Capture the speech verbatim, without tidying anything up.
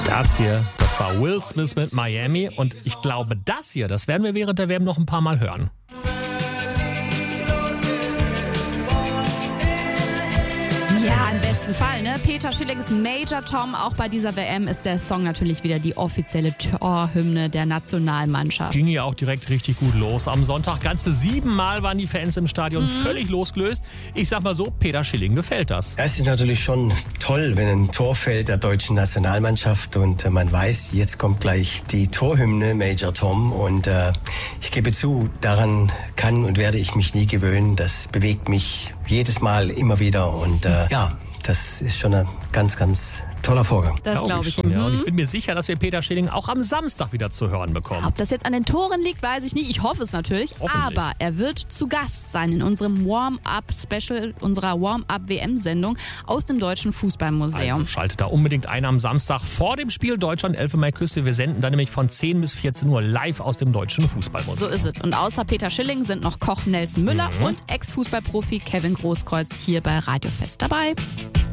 Das hier, das war Will Smith mit Miami und ich glaube, das hier, das werden wir während der W M noch ein paar Mal hören. Ja, im besten Fall, ne? Peter Schillings Major Tom. Auch bei dieser W M ist der Song natürlich wieder die offizielle Torhymne der Nationalmannschaft. Ging ja auch direkt richtig gut los. Am Sonntag ganze siebenmal waren die Fans im Stadion, mhm. völlig losgelöst. Ich sag mal so, Peter Schilling gefällt das. Es ist natürlich schon toll, wenn ein Tor fällt der deutschen Nationalmannschaft und man weiß, jetzt kommt gleich die Torhymne Major Tom und äh, ich gebe zu, daran kann und werde ich mich nie gewöhnen. Das bewegt mich jedes Mal immer wieder und äh, ja, das ist schon ein ganz, ganz toller Vorgang. Das glaube glaub ich. Schon, ja. Und ich bin mir sicher, dass wir Peter Schilling auch am Samstag wieder zu hören bekommen. Ob das jetzt an den Toren liegt, weiß ich nicht. Ich hoffe es natürlich. Aber er wird zu Gast sein in unserem Warm-Up-Special, unserer Warm-Up-W M-Sendung aus dem Deutschen Fußballmuseum. Also schaltet da unbedingt ein am Samstag vor dem Spiel Deutschland-Elfenbeinküste. Wir senden dann nämlich von zehn bis vierzehn Uhr live aus dem Deutschen Fußballmuseum. So ist es. Und außer Peter Schilling sind noch Koch Nelson Müller mhm. und Ex-Fußballprofi Kevin Großkreuz hier bei Radio Fest dabei.